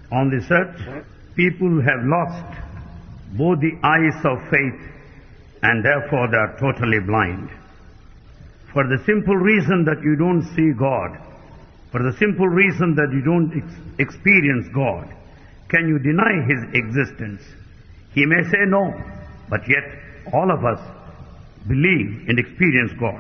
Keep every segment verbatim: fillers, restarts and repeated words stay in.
On this earth, people have lost both the eyes of faith and therefore they are totally blind. For the simple reason that you don't see God, for the simple reason that you don't ex- experience God, can you deny His existence? He may say no, but yet all of us believe and experience God.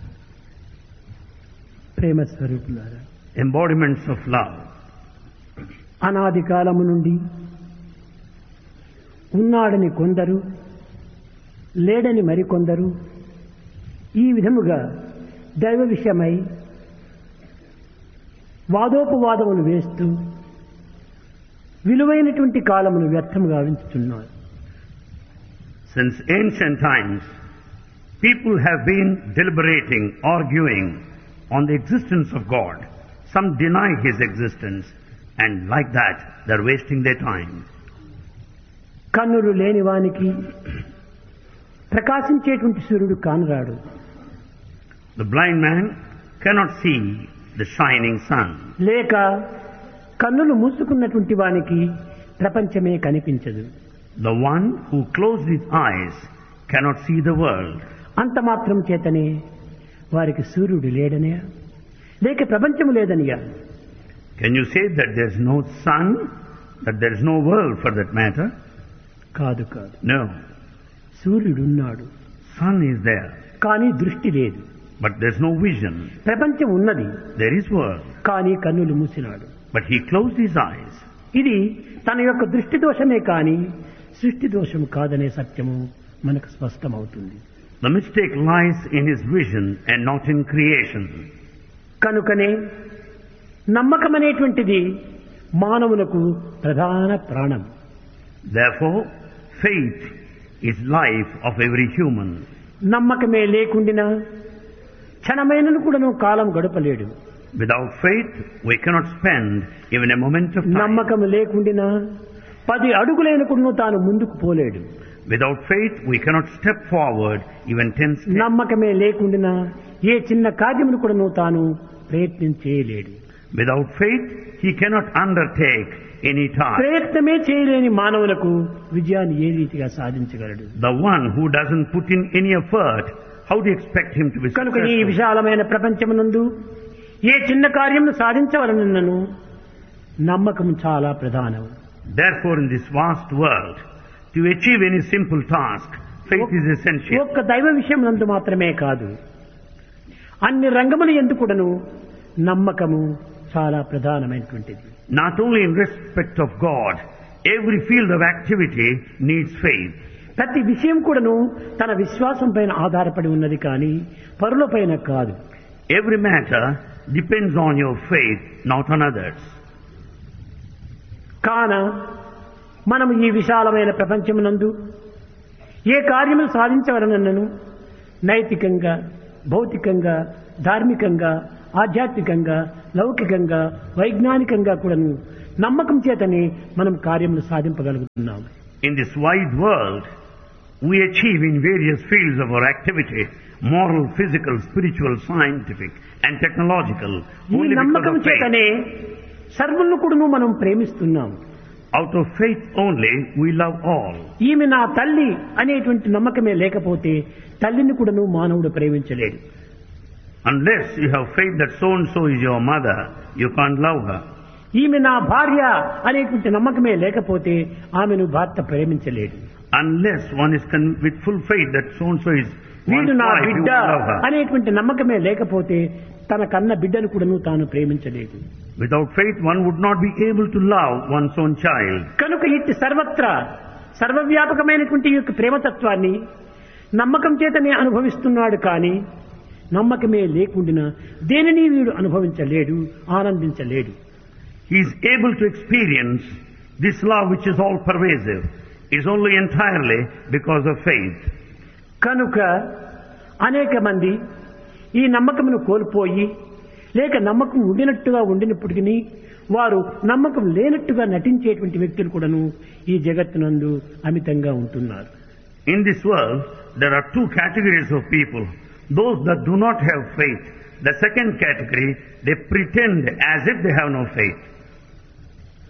ప్రేమ స్వరూపులారా, Embodiments of love. అనాది కాలము నుండి ఉన్నాడని కొందరు, లేడని మరికొందరు ఈ విధముగా దైవ విషయమై వాదోపవాదములు వేస్తూ విలువైనటువంటి కాలమును వ్యర్థము గావించుతున్నారు. Since ancient times, people have been deliberating, arguing on the existence of God. Some deny His existence, and like that, they're wasting their time. కన్నులు లేని వానికి ప్రకాశించేటువంటి సూర్యుడు కానరాడు. The blind man cannot see the shining sun. లేక కన్నులు మూసుకున్నటువంటి వానికి ప్రపంచమే కనిపించదు. The one who closed his eyes cannot see the world. అంత మాత్రం చేతనే వారికి సూర్యుడు లేడనే, లేక ప్రపంచము లేదనియా? Can you say that there's no sun, that there's no world for that matter? కాదు కాదు. No. సూర్యుడున్నాడు, Sun is there, కానీ దృష్టి లేదు. but there's no vision. ప్రపంచం ఉన్నది, There is world, కానీ కన్నులు మూసినాడు. but he closed his eyes. ఇది తన యొక్క దృష్టి దోషమే కానీ సృష్టి దోషము కాదనే సత్యము మనకు స్పష్టమవుతుంది. The mistake lies in his vision and not in creation. కనుకనే నమ్మకం అనేటువంటిది మానవులకు ప్రధాన ప్రాణం. Therefore, faith is life of every human. నమ్మకమే లేకుండినా క్షణమైనను కూడాను కాలం గడపలేడు. Without faith, we cannot spend even a moment of time. నమ్మకం లేకుండినా పది అడుగులైన కూడాను తాను ముందుకు పోలేడు. Without faith, we cannot step forward even ten steps. నమ్మకమే లేకుండినా ఏ చిన్న కార్యమును కూడాను తాను ప్రయత్నం చేయలేడు. Without faith, he cannot undertake any task. ప్రయత్నమే చేయలేని మానవులకు విజయాన్ని ఏ రీతిగా సాధించగలడు? The one who doesn't put in any effort, how do you expect him to be కనుక ఈ successful? విశాలమైన ప్రపంచమునందు ఏ చిన్న కార్యమును సాధించవలనను నమ్మకం చాలా ప్రధానం. Therefore, in this vast world, to achieve any simple task, faith is essential. ఒక్క దైవ విషయం నందు మాత్రమే కాదు, అన్ని రంగముల యందు కూడాను నమ్మకము చాలా ప్రధానమైనటువంటిది. Not only in respect of God, every field of activity needs faith. ప్రతి విషయం కూడాను తన విశ్వాసం పైన ఆధారపడి ఉన్నది కానీ పరుల పైన కాదు. Every matter depends on your faith, not on others. కాన మనం ఈ విశాలమైన ప్రపంచమునందు ఏ కార్యములు సాధించవలనను నైతికంగా, భౌతికంగా, ధార్మికంగా, ఆధ్యాత్మికంగా, లౌకికంగా, వైజ్ఞానికంగా కూడాను నమ్మకం చేతనే మనం కార్యములు సాధింపగలుగుతున్నాం. In this wide world, we achieve in various fields of our activity, moral, physical, spiritual, scientific and technological, ఈ only because నమ్మకం of faith. చేతనే సర్వులను కూడాను మనం ప్రేమిస్తున్నాం. Out of faith only, we love all. ఈమె నా తల్లి అనేటువంటి నమ్మకమే లేకపోతే తల్లిని కూడాను మానవుడు ప్రేమించలేడు. Unless you have faith that so-and-so is your mother, you can't love her. ఈమె నా భార్య అనేటువంటి నమ్మకమే లేకపోతే ఆమెను భర్త ప్రేమించలేడు. Unless one is con- with full faith that so-and-so is వీడు one's నా wife, you బిడ్డ will love her. అనేటువంటి నమ్మకమే లేకపోతే తన కన్న బిడ్డను కూడాను తాను ప్రేమించలేదు. Without faith, one would not be able to love one's own child. కనుక ఇట్టి సర్వత్రా సర్వవ్యాపకమైనటువంటి ఈ యొక్క ప్రేమతత్వాన్ని నమ్మకం చేతనే అనుభవిస్తున్నాడు కానీ నమ్మకమే లేకుండా దేనిని వీడు అనుభవించలేడు, ఆనందించలేడు. He is able to experience this love which is all pervasive, is only entirely because of faith. కనుక అనేక మంది ఈ నమ్మకమును కోల్పోయి లేక నమ్మకం ఉండినట్టుగా ఉండినప్పటికీ వారు నమ్మకం లేనట్టుగా నటించేటువంటి వ్యక్తులు కూడాను ఈ జగత్తునందు అమితంగా ఉంటున్నారు. In this world, there are two categories of people. Those that do not have faith. The second category, they pretend as if they have no faith.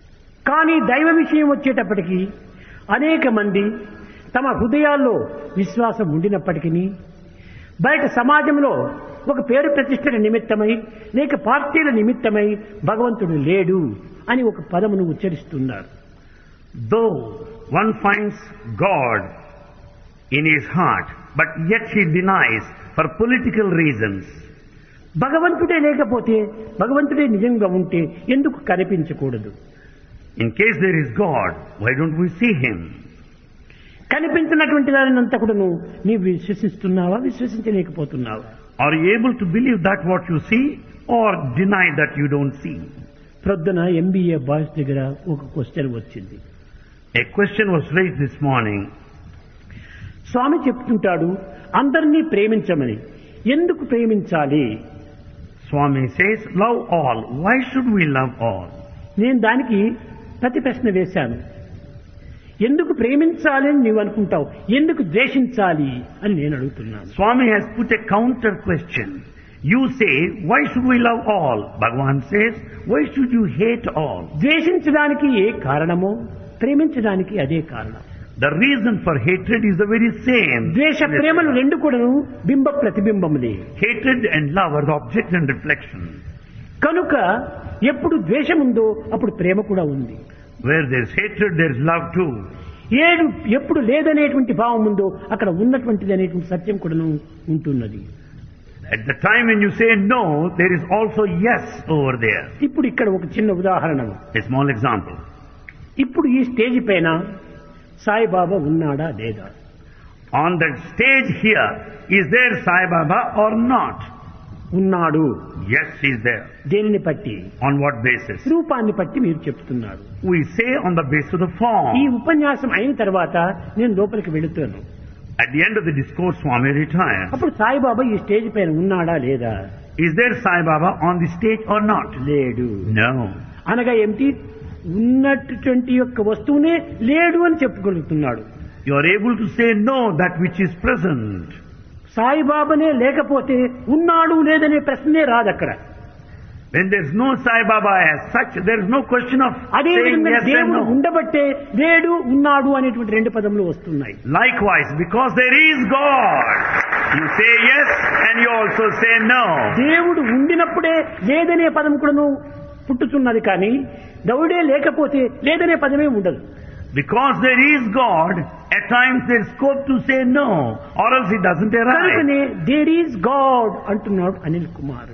కానీ దైవ విషయం వచ్చేటప్పటికి అనేక మంది తమ హృదయాల్లో విశ్వాసం ఉండినప్పటికీ బయట సమాజంలో ఒక పేరు ప్రతిష్టల నిమిత్తమై లేక పార్టీల నిమిత్తమై భగవంతుడు లేడు అని ఒక పదమును ఉచ్చరిస్తున్నారు. Though one finds God in his heart, but yet he denies for political reasons. భగవంతుడే లేకపోతే భగవంతుడే నిజంగా ఉంటే ఎందుకు కనిపించకూడదు? In case there is God, why don't we see him? కనిపించినటువంటి దానినంతా కూడా నీవు విశ్వసిస్తున్నావా, విశ్వసించలేకపోతున్నావా? Are you able to believe that what you see or deny that you don't see? ప్రొద్దున ఎంబీఏ బాయ్స్ దగ్గర ఒక క్వశ్చన్ వచ్చింది. A question was raised this morning. స్వామి చెప్తుంటాడు అందరినీ ప్రేమించమని. ఎందుకు ప్రేమించాలి? Swami says, love all. Why should we love all? నేను దానికి ప్రతి ప్రశ్న వేశాను. ఎందుకు ప్రేమించాలి అని నీవు అనుకుంటావు, ఎందుకు ద్వేషించాలి అని నేను అడుగుతున్నాను. Swami has put a counter question. You say, why should we love all? Bhagavan says, why should you hate all? ద్వేషించడానికి ఏ కారణమో ప్రేమించడానికి అదే కారణం. The reason for hatred is the very same. ద్వేష ప్రేమలు రెండు కూడాను బింబ ప్రతిబింబములే. Hatred and love are the object and reflection. కనుక ఎప్పుడు ద్వేషం ఉందో అప్పుడు ప్రేమ కూడా ఉంది. Where there is hatred, there is love too. ఏడు ఎప్పుడు లేదనేటువంటి భావం ఉందో అక్కడ ఉన్నటువంటిది అనేటువంటి సత్యం కూడా ఉంటున్నది. At the time when you say no, there is also yes over there. ఇప్పుడు ఇక్కడ ఒక చిన్న ఉదాహరణ. A small example. ఇప్పుడు ఈ స్టేజ్ పైన సాయిబాబా ఉన్నాడా లేదా? On that stage here, is there Sai Baba or not? ఉన్నాడు. Yes, he is there. దేనిని బట్టి? On what basis? రూపాన్ని బట్టి మీరు చెప్తున్నారు. We say on the basis of the form. ఈ ఉపన్యాసం అయిన తర్వాత నేను లోపలికి వెళుతాను. At the end of the discourse, Swami retires. అప్పుడు సాయిబాబా ఈ స్టేజ్ పైన ఉన్నాడా లేదా? Is there Sai Baba on the stage or not? లేడు. No. అనగా ఏమిటి? ఉన్నటువంటి యొక్క వస్తువునే లేడు అని చెప్పగలుగుతున్నాడు. You are able to say no that which is present. సాయిబాబానే లేకపోతే ఉన్నాడు లేదనే ప్రశ్నే రాదు అక్కడ. When there is no Sai Baba as such, there is no question of అదే saying విధంగా yes and దేవుడు no. ఉండబట్టే లేడు ఉన్నాడు అనేటువంటి రెండు పదములు వస్తున్నాయి. Likewise, because there is God, you say yes and you also say no. దేవుడు ఉండినప్పుడే లేదనే పదం కూడాను పుట్టుతున్నది, కానీ దేవుడే లేకపోతే లేదనే పదమే ఉండదు. Because there is God, at times there is scope to say no, or else it doesn't arise. కనుకనే దేర్ ఈజ్ గాడ్ అంటున్నాడు Anil Kumar.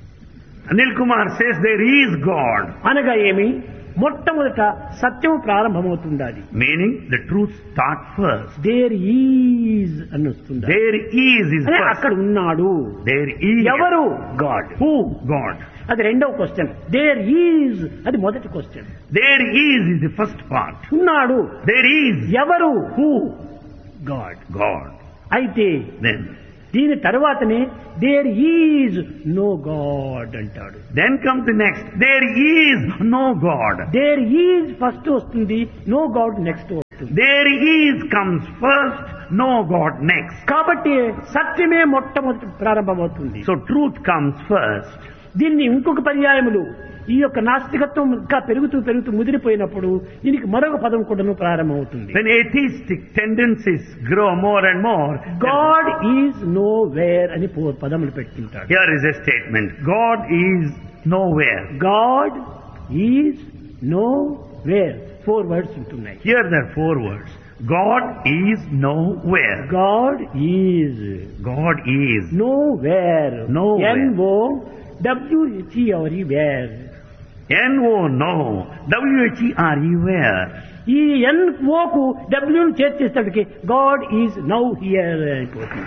Anil Kumar says there is God. అనగా ఏమి? మొట్టమొదట సత్యం ప్రారంభమవుతుండాలి. Meaning the truth start first. There is అని వస్తుంది. There is is first. అక్కడ ఉన్నాడు. There is. ఎవరు? God. Who? God. అది రెండవ క్వశ్చన్. దేర్ ఈజ్ అది మొదటి question. There is is the first part. ఉన్నాడు. There is. ఎవరు? Who? God. God. అయితే Then. దీని తర్వాతనే దేర్ ఈజ్ నో గాడ్ అంటాడు. Then comes the next. There is no God. There is first వస్తుంది, no God next వస్తుంది. There is comes first, no God next. కాబట్టి సత్యమే మొట్టమొదటి ప్రారంభమవుతుంది. So truth comes first. దీన్ని ఇంకొక పర్యాయములు ఈ యొక్క నాస్తికత్వం ఇంకా పెరుగుతూ పెరుగుతూ ముదిరిపోయినప్పుడు దీనికి మరొక పదం కూడా ప్రారంభమవుతుంది. When atheistic tendencies grow more and more, God is know where అని పో- పదములు పెట్టుకుంటాడు. here is a statement. God is nowhere. God is know where four words ఉంటున్నాయి. Here there are four words. God is nowhere. God is God is. Know where. Nowhere. N O W H ఈ are ఈ wear. N O no. W H E R E where. ఈ ఎన్ ఓకు డబ్ల్యూను చేర్చేసరికి God is now here అయిపోతుంది.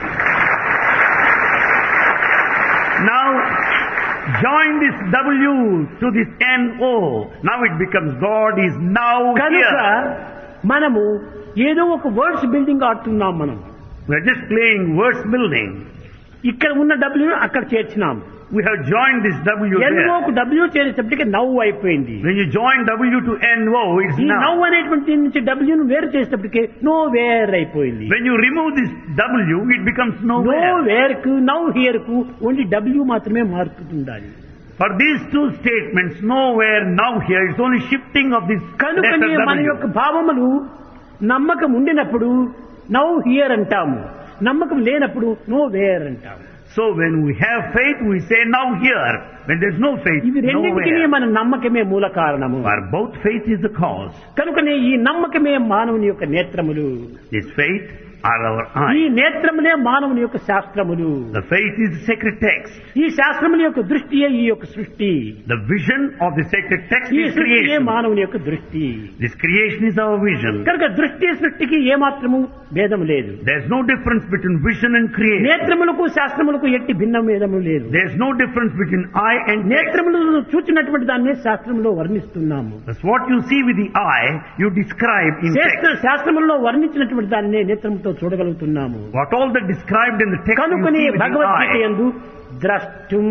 Now join this W to this N O. Now it becomes God is now కనుక here. మనము ఏదో ఒక words building ఆడుతున్నాం. మనం We are just playing words building. ఇక్కడ ఉన్న డబ్ల్యూ అక్కడ చేర్చినాం. We have joined this W N there. ఓకు W చేసేటప్పటికి నవ్వు అయిపోయింది. When you join W to N O, it's ఈ now. నవ్వు అనేటువంటి నుంచి డబ్ల్యూను వేరు చేసేటప్పటికి నో వేర్ అయిపోయింది. When you remove this W, it becomes no nowhere. Wear కు నౌ హియర్ కు ఓన్లీ డబ్ల్యూ మాత్రమే మారుతుండాలి. For these two statements, nowhere, now, here, it's only shifting of this కనుకనే letter మన W. యొక్క భావములు నమ్మకం ఉండినప్పుడు నౌ హియర్ అంటాము, నమ్మకం లేనప్పుడు నో వేర్ అంటాము. So when we have faith, we say now here. When there's no faith, ఇవి రెండింటికి nowhere. మన నమ్మకమే మూల కారణము. For both faith is the cause. కనుకనే ఈ నమ్మకమే మానవుని యొక్క నేత్రములు. This faith are our ఈ eyes. నేత్రములే మానవుని యొక్క శాస్త్రములు. The faith is the sacred text. ఈ శాస్త్రముల యొక్క దృష్టియే ఈ యొక్క సృష్టి. The vision of the sacred text ఈ is సృష్టియే creation. మానవుని యొక్క దృష్టి. This creation is our vision. కనుక దృష్టి సృష్టికి ఏమాత్రము భేదము లేదు. There's no difference between vision and creation. నేత్రములకు శాస్త్రములకు ఎట్టి భిన్నం భేదము లేదు. There's no difference between eye and text. నేత్రములు చూచినటువంటి దాన్ని శాస్త్రంలో వర్ణిస్తున్నాము. That's what you see with the eye, you describe in శాస్త్ర text. శాస్త్రంలో వర్ణించినటువంటి దాన్ని నేత్రంతో చూడగలుగుతున్నాము. What all that described in the text you కనుకనే see with the Bhagavad Gita eye. యందు ద్రష్టుం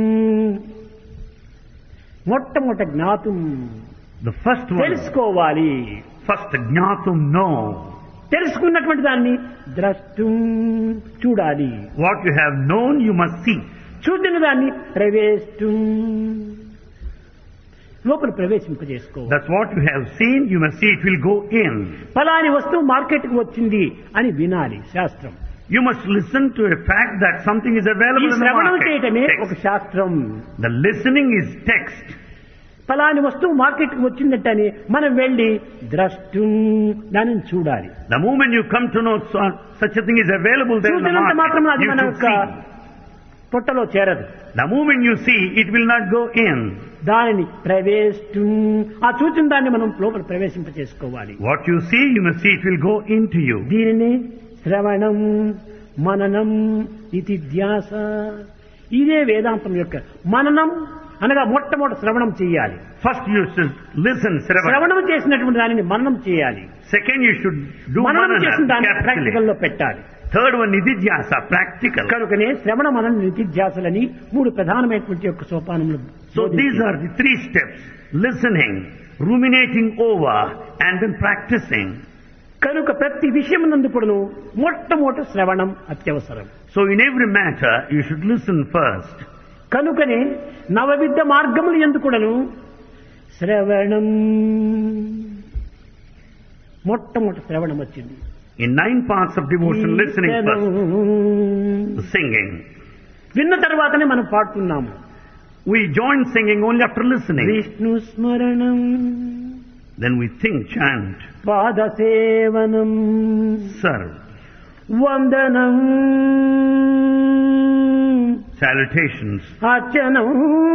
మొట్టమొదట జ్ఞాతుం The first one, తెలుసుకోవాలి. first జ్ఞాతం, know. తెలుసుకున్నటువంటి దాన్ని ద్రష్టుం చూడాలి. What you have known, you must see. చూసిన దాన్ని ప్రవేశం లోపల ప్రవేశింపజేసుకోవాలి. That's what you have seen, you must see, it will go in. ఫలాని వస్తువు మార్కెట్కి వచ్చింది అని వినాలి శాస్త్రం. You must listen to a fact that something is ఈ available in the శ్రవణం market. చేయటమే ఒక Text. శాస్త్రం. The listening is text. ఫలాని వస్తువు మార్కెట్కి వచ్చిందంటే మనం వెళ్ళి ద్రష్టుం దానిని చూడాలి. The moment you come to know so, such a thing is available there in the చూసినంత మాత్రం market, అది you మన should యొక్క see. పొట్టలో చేరదు. The moment you see, it will not go in. దానిని ప్రవేశం ఆ చూచిన దాన్ని మనం లోపల ప్రవేశింప చేసుకోవాలి. What you see, you must see, it will go into you. దీనిని శ్రవణం మననం ఇది ధ్యాస. ఇదే వేదాంతం యొక్క మననం అనగా మొట్టమొదటి శ్రవణం చేయాలి. First you should listen, Sravana. శ్రవణం చేసినటువంటి దానిని మననం చేయాలి. Second you should do మననం చేసిన manana, దాన్ని ప్రాక్టికల్ capitally. లో పెట్టాలి. Third one, nididhyasa, practical. కనుకనే శ్రవణ మనన నిధిధ్యాసలని మూడు ప్రధానమైనటువంటి యొక్క సోపానములు. So these are the three steps: listening, ruminating over, and then practicing. కనుక ప్రతి విషయం నందు కూడాను మొట్టమొదటి శ్రవణం అత్యవసరం. So in every matter, you should listen first. కనుకనే నవవిధ మార్గములు యందు కూడాను శ్రవణం మొట్టమొదటి శ్రవణం వచ్చింది. In nine parts of devotion, listening first, singing. విన్న తర్వాతనే మనం పాడుతున్నాము. We join singing only after listening. Vishnu స్మరణం Then we think, chant, పాద సేవనం serve, వందనం salutations, అర్చనం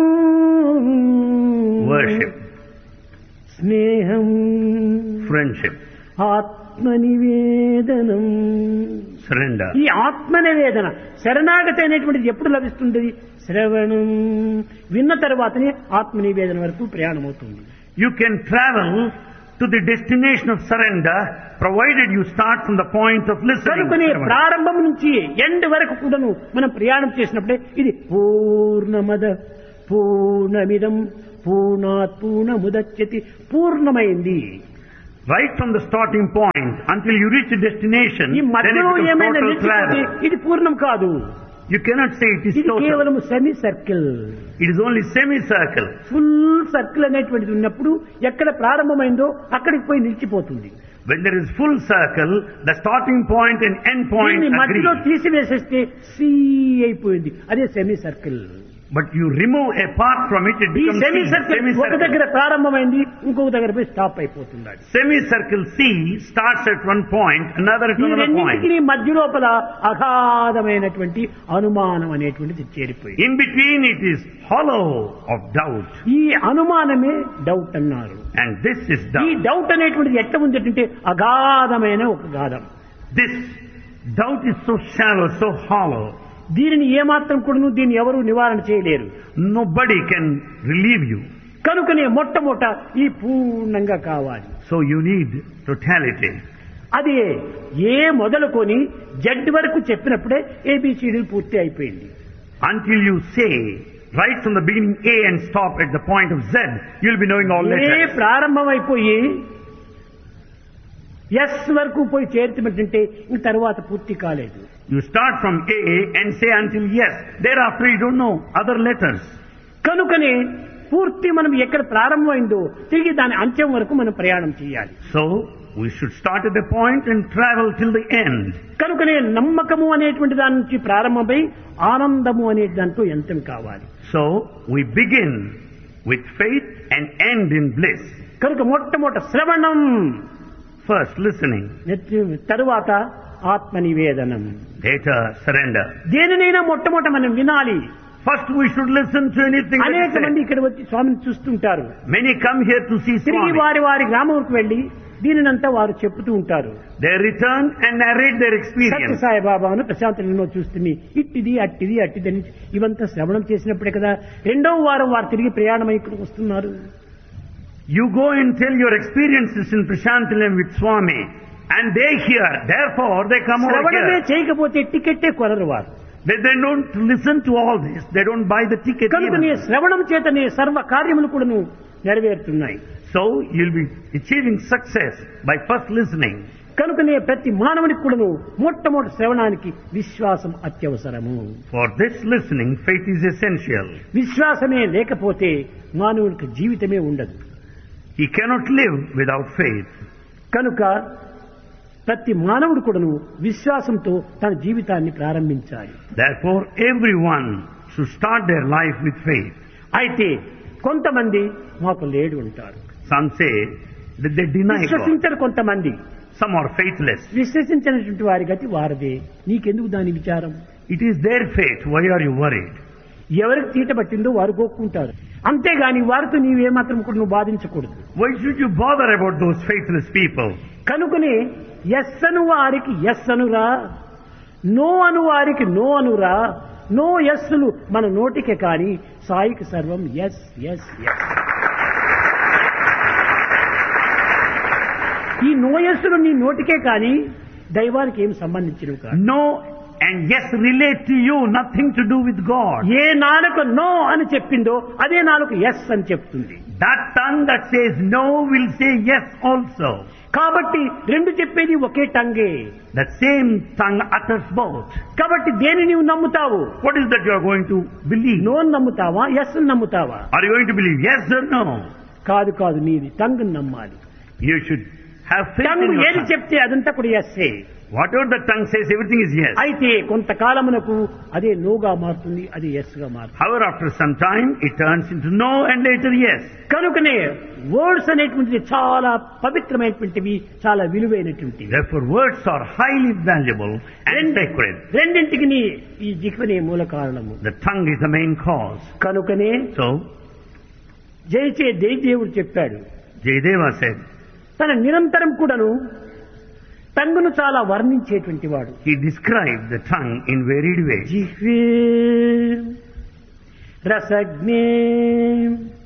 worship, స్నేహం friendship, ఆత్మనివేదనం. surrender. ఈ ఆత్మనివేదన శరణాగతి అనేటువంటిది ఎప్పుడు లభిస్తుంది? శ్రవణం విన్న తర్వాతనే ఆత్మనివేదన వరకు ప్రయాణం అవుతుంది. You can travel to the destination of surrender provided you start from the point of listening. కనుకనే Sravana. ప్రారంభం నుంచి ఎండ్ వరకు కూడాను మనం ప్రయాణం చేసినప్పుడే ఇది పూర్ణమద పూర్ణమిదం పూర్ణాత్ పూర్ణముదచ్యతి పూర్ణమైంది. Right from the starting point until you reach the destination, ఈ then it మధ్యలో becomes ఏమైనా total నిలిచిపోతే travel. ఇది పూర్ణం కాదు. You cannot say it is ఇది total. కేవలం semi circle. It is only semicircle. Full circle అనేటువంటిది ఉన్నప్పుడు ఎక్కడ ప్రారంభమైందో అక్కడికి పోయి నిలిచిపోతుంది. When there is full circle, the starting point and end point దీన్ని agree. మధ్యలో తీసివేసేస్తే సి అయిపోయింది. అదే semi circle. But you remove a part from it, it ఈ becomes సెమీ C, సర్కిల్ ఒక semicircle. దగ్గర ప్రారంభమైంది, ఇంకొక దగ్గర పోయి స్టాప్ అయిపోతుంది. అది Semicircle C starts at one point, another at ఈ another point. రెండింటికి మధ్య లోపల అగాధమైనటువంటి అనుమానం అనేటువంటిది చేరిపోయింది. In between it is hollow of doubt. ఈ అనుమానమే డౌట్ అన్నారు. And this is ఈ doubt. డౌట్ అనేటువంటిది ఎట్ట ఉంది అంటే అగాధమైన ఒక Gadham. This doubt is so shallow, so hollow. దీనిని ఏమాత్రం కూడాను దీన్ని ఎవరు నివారణ చేయలేరు. Nobody can relieve you. కనుకనే మొట్టమొదట ఈ పూర్ణంగా కావాలి. So you need totality. అది ఏ మొదలుకొని జడ్ వరకు చెప్పినప్పుడే ఏబిసిడి పూర్తి అయిపోయింది. Until you say right from the beginning A and stop at the point of Z, you'll be knowing all A letters. ప్రారంభమైపోయి yes వరకు పోయి చేరుతున్నట్టుంటే ఇంక తర్వాత పూర్తి కాలేదు. You start from A and say until yes. Thereafter you don't know other letters. కనుకనే పూర్తి మనం ఎక్కడ ప్రారంభమైందో తిరిగి దాని అంత్యం వరకు మనం ప్రయాణం చేయాలి. So, we should start at a point and travel till the end. కనుకనే నమ్మకము అనేటువంటి దాని నుంచి ప్రారంభమై ఆనందము అనే దాంట్లో అంతం కావాలి. So, we begin with faith and end in bliss. కనుక మొట్టమొదట శ్రవణం, First, listening. తరువాత ఆత్మ నివేదనం. Later, surrender. దేనినైనా మొట్టమొదట మనం వినాలి. First, we should listen to anything that అనేక is మంది said. ఇక్కడ వచ్చి స్వామిని చూస్తుంటారు. Many come here to see తిరిగి Swami. వారి వారి గ్రామంకు వెళ్లి దీనినంతా వారు చెప్తూ ఉంటారు. They return and narrate their Satya experience. సాయిబాబాను ప్రశాంతంలో చూస్తుంది, ఇట్టిది అట్టిది అట్టిది అని ఇవంతా శ్రవణం చేసినప్పుడే కదా రెండవ వారం వారు తిరిగి ప్రయాణం ఇక్కడికి వస్తున్నారు. You go and tell your experiences in Prashantilam with Swami, and they hear. Therefore, they come over శ్రవణమే here. చేయకపోతే టికెట్టే కొనరు వారు. They, they don't listen to all this. They don't buy the ticket కనుకనే even. శ్రవణం చేతనే సర్వ కార్యములు కూడాను నెరవేరుతున్నాయి. So, you'll be achieving success by first listening. కనుకనే ప్రతి మానవునికి కూడాను మొట్టమొదటి శ్రవణానికి విశ్వాసం అత్యవసరము. For this listening, faith is essential. విశ్వాసమే లేకపోతే మానవునికి జీవితమే ఉండదు. He cannot live without faith. కనుక ప్రతి మానవుడు కూడాను విశ్వాసంతో తన జీవితాన్ని ప్రారంభించాలి. Therefore, everyone should start their life with faith. అయితే కొంతమంది మాకు లేడు ఉంటారు, Some say that they deny God. విశ్వసించరు కొంతమంది. Some are faithless. విశ్వసించినటువంటి వారి గతి వారిదే, నీకెందుకు దాని విచారం? It is their fate. Why are you worried? ఎవరికి తీట పట్టిందో వారు గోక్కుంటారు. అంతేగాని వారితో నీవేమాత్రం కూడా నువ్వు బాధించకూడదు. Why should you bother about those faithless people? కనుకనే ఎస్ అను వారికి ఎస్ అనురా, నో అను వారికి నో అనురా. నో ఎస్సులు మన నోటికే కాని సాయికి సర్వం ఎస్ ఎస్ ఎస్. ఈ నో ఎస్సులు నీ నోటికే కాని దైవానికి ఏం సంబంధించినవి కాదు. No and yes relate to you, nothing to do with God. ఏ నాలుక నో అని చెప్పిందో అదే నాలుక ఎస్ అని చెప్తుంది. That tongue that says no will say yes also. కాబట్టి రెండు చెప్పేది ఒకే టంగే. That same tongue utters both. కాబట్టి దేని నీవు నమ్ముతావు? What is that you are going to believe? No నమ్ముతావా, ఎస్ నమ్ముతావా? Are you going to believe yes or no? కాదు కాదు, నీది టంగ్ నమ్మాలి. You should have faith tongue in your ఏది tongue. చెప్తే అదంతా కూడా essay. Whatever the tongue says, everything is yes. అయితే కొంతకాలమునకు అదే నోగా మారుతుంది, అది ఎస్ గా మారుతుంది. However, after some time, it turns into no and later yes. కనుకనే వర్డ్స్ అనేటువంటిది చాలా పవిత్రమైనటువంటివి, చాలా విలువైనటువంటివి. Therefore, words are highly valuable and రెండు- sacred. రెండింటికి ఈ జిహ్వనే మూల కారణము. The tongue is the main cause. కనుకనే So, జయచే జయదేవుడు చెప్పాడు, Jayadeva said, తన నిరంతరం కూడాను టంగును చాలా వర్ణించేటువంటి వాడు. he described the tongue in varied ways. జిహ్వే రసజ్ఞే